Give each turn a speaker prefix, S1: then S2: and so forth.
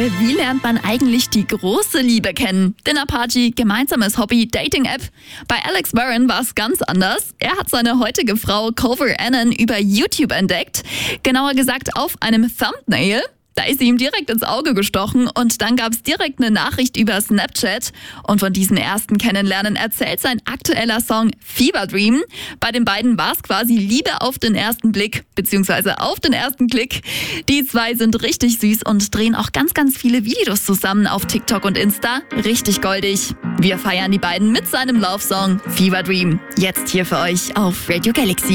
S1: Wie lernt man eigentlich die große Liebe kennen? Dinnerparty, gemeinsames Hobby, Dating-App. Bei Alex Warren war es ganz anders. Er hat seine heutige Frau Culver Annan über YouTube entdeckt. Genauer gesagt auf einem Thumbnail. Da ist sie ihm direkt ins Auge gestochen und dann gab es direkt eine Nachricht über Snapchat. Und von diesem ersten Kennenlernen erzählt sein aktueller Song Fever Dream. Bei den beiden war es quasi Liebe auf den ersten Blick, beziehungsweise auf den ersten Klick. Die zwei sind richtig süß und drehen auch ganz, ganz viele Videos zusammen auf TikTok und Insta. Richtig goldig. Wir feiern die beiden mit seinem Love-Song Fever Dream. Jetzt hier für euch auf Radio Galaxy.